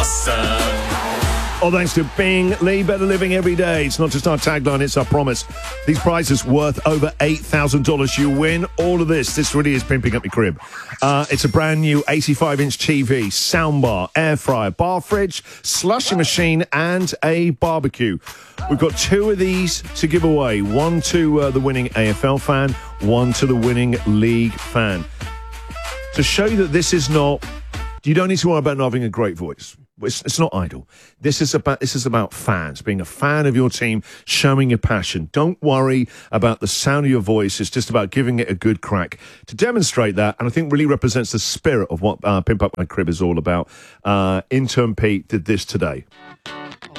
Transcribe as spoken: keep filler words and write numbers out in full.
awesome. All thanks to Bing. Lee, better living every day. It's not just our tagline, it's our promise. These prizes worth over eight thousand dollars. You win all of this. This really is pimping up your crib. Uh, it's a brand new eighty-five inch T V, soundbar, air fryer, bar fridge, slushy machine, and a barbecue. We've got two of these to give away. One to uh, the winning A F L fan, one to the winning league fan. To show you that this is not... You don't need to worry about not having a great voice. It's, it's not idle. This is about this is about fans, being a fan of your team, showing your passion. Don't worry about the sound of your voice. It's just about giving it a good crack. To demonstrate that, and I think really represents the spirit of what uh, Pimp Up My Crib is all about, uh, intern Pete did this today.